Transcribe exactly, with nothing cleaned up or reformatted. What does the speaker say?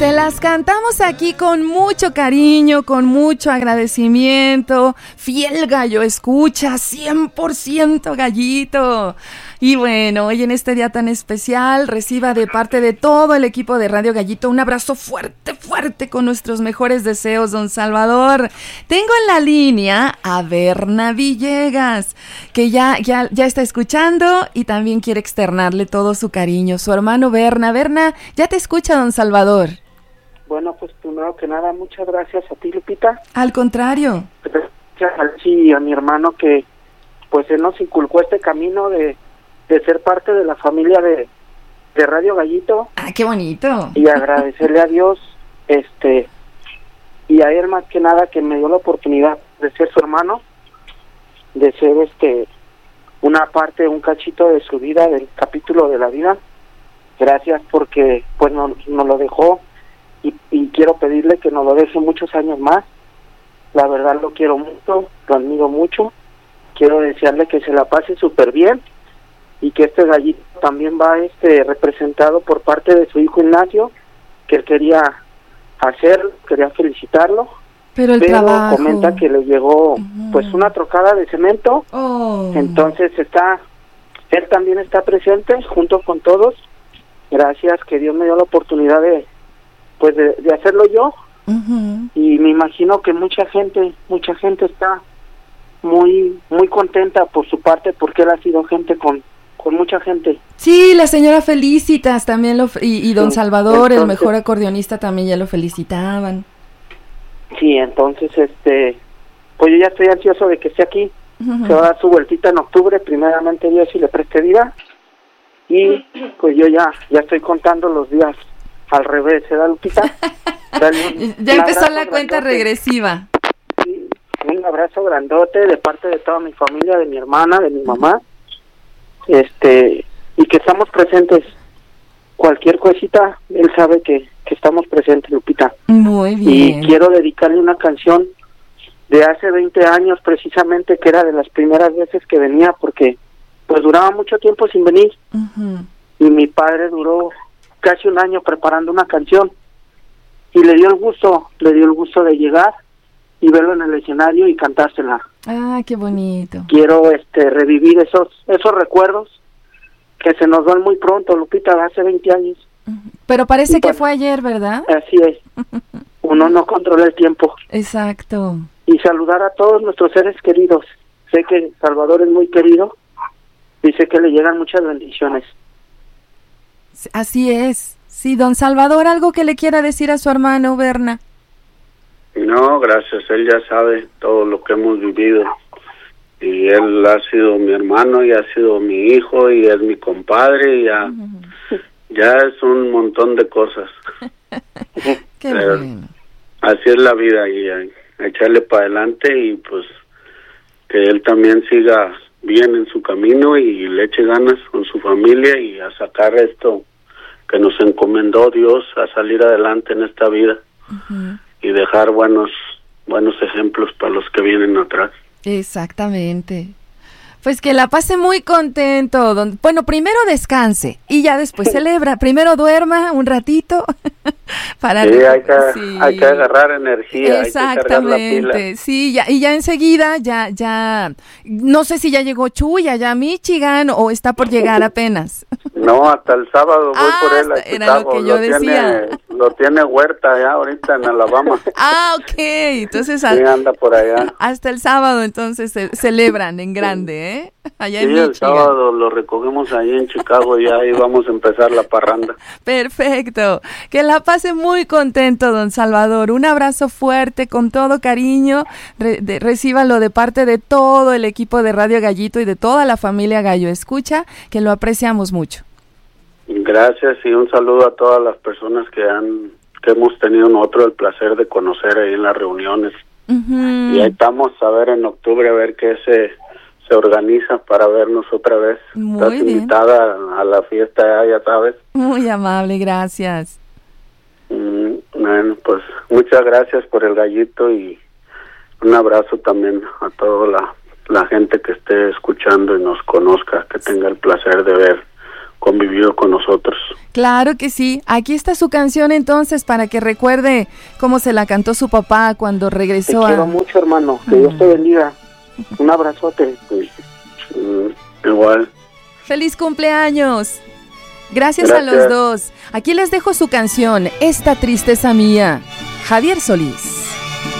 Se las cantamos aquí con mucho cariño, con mucho agradecimiento. Fiel gallo escucha, cien por ciento gallito. Y bueno, hoy en este día tan especial, reciba de parte de todo el equipo de Radio Gallito un abrazo fuerte, fuerte con nuestros mejores deseos, don Salvador. Tengo en la línea a Berna Villegas, que ya, ya, ya está escuchando y también quiere externarle todo su cariño. Su hermano Berna. Berna, ya te escucha, don Salvador. Bueno, pues primero que nada, muchas gracias a ti, Lupita. Al contrario. Gracias a sí y a mi hermano que, pues, él nos inculcó este camino de, de ser parte de la familia de, de Radio Gallito. Ah, qué bonito. Y agradecerle a Dios, este, y a él más que nada que me dio la oportunidad de ser su hermano, de ser, este, una parte, un cachito de su vida, del capítulo de la vida. Gracias porque, pues, nos, nos lo dejó. Y, y quiero pedirle que nos lo deje muchos años más. La verdad lo quiero mucho, lo admiro mucho. Quiero desearle que se la pase súper bien y que este gallito también va este representado por parte de su hijo Ignacio, que él quería hacerlo, quería felicitarlo. Pero el pero trabajo. Comenta que le llegó uh-huh. pues una trocada de cemento. Oh. Entonces está, él también está presente junto con todos. Gracias, que Dios me dio la oportunidad de pues de, de hacerlo yo. Uh-huh. Y me imagino que mucha gente, mucha gente está muy muy contenta por su parte, porque él ha sido gente con, con mucha gente. Sí, la señora Felicitas también lo, y, y don sí, Salvador, entonces, el mejor acordeonista, también ya lo felicitaban. Sí, entonces, este, pues yo ya estoy ansioso de que esté aquí. Uh-huh. Se va a dar su vueltita en octubre, primeramente Dios si le preste vida. Y pues yo ya, ya estoy contando los días al revés, ¿verdad, Lupita? Un, ya empezó la cuenta grandote. Regresiva. Sí, un abrazo grandote de parte de toda mi familia, de mi hermana, de mi mamá, este, y que estamos presentes. Cualquier cosita, él sabe que, que estamos presentes, Lupita. Muy bien. Y quiero dedicarle una canción de hace veinte años, precisamente, que era de las primeras veces que venía, porque pues duraba mucho tiempo sin venir. Uh-huh. Y mi padre duró casi un año preparando una canción y le dio el gusto, le dio el gusto de llegar y verlo en el escenario y cantársela. Ah, qué bonito. Quiero este revivir esos esos recuerdos que se nos dan muy pronto, Lupita, de hace veinte años. Pero parece y que pues, fue ayer, ¿verdad? Así es. Uno no controla el tiempo. Exacto. Y saludar a todos nuestros seres queridos. Sé que Salvador es muy querido y sé que le llegan muchas bendiciones. Así es. Sí, don Salvador, ¿algo que le quiera decir a su hermano, Berna? No, gracias. Él ya sabe todo lo que hemos vivido. Y él ha sido mi hermano, y ha sido mi hijo, y es mi compadre, y ya, uh-huh. ya es un montón de cosas. Qué Pero bueno. Así es la vida, y a, a echarle para adelante, y pues que él también siga bien en su camino y le eche ganas con su familia y a sacar esto que nos encomendó Dios, a salir adelante en esta vida. Uh-huh. Y dejar buenos buenos ejemplos para los que vienen atrás. Exactamente. Pues que la pase muy contento. Don... Bueno, primero descanse y ya después celebra. Primero duerma un ratito. para sí, hay que, sí, hay que agarrar energía. Exactamente. Hay que la pila. Sí, ya, y ya enseguida, ya, ya, no sé si ya llegó Chuy allá a Michigan o está por llegar apenas. No, hasta el sábado voy ah, por él a Chicago. Era lo que yo lo decía. Tiene, lo tiene Huerta ya ahorita en Alabama. Ah, ok. Entonces, sí, anda por allá. Hasta el sábado entonces se celebran en grande, ¿eh? Allá sí, en Michigan. El sábado lo recogemos ahí en Chicago y ahí vamos a empezar la parranda. Perfecto. Que la pase muy contento, don Salvador. Un abrazo fuerte, con todo cariño. Re- de, recíbalo de parte de todo el equipo de Radio Gallito y de toda la familia Gallo Escucha, que lo apreciamos mucho. Gracias y un saludo a todas las personas que han que hemos tenido nosotros el placer de conocer ahí en las reuniones. Uh-huh. Y ahí estamos a ver en octubre a ver qué se se organiza para vernos otra vez. Muy Estás bien. invitada a la fiesta, ya sabes. Muy amable, gracias. Mm, bueno, pues muchas gracias por el gallito y un abrazo también a toda la, la gente que esté escuchando y nos conozca, que tenga el placer de ver convivido con nosotros. Claro que sí. Aquí está su canción entonces para que recuerde cómo se la cantó su papá cuando regresó. Te a... quiero mucho, hermano. Que Dios te bendiga. Un abrazote. Mm, igual. ¡Feliz cumpleaños! Gracias, Gracias a los dos. Aquí les dejo su canción, Esta tristeza mía. Javier Solís.